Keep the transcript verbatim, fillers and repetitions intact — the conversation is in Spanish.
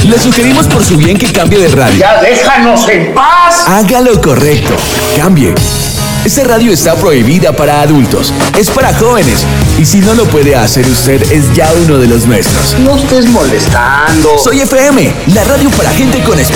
Le sugerimos por su bien que cambie de radio. ¡Ya déjanos en paz! Haga lo correcto. Cambie. Esta radio está prohibida para adultos. Es para jóvenes. Y si no lo puede hacer usted, es ya uno de los nuestros. No estés molestando. Soy F M, la radio para gente con